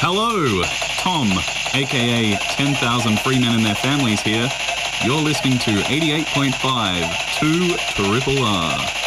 Hello, Tom, aka 10,000 Free Men and Their Families here. You're listening to 88.5 2 Triple R.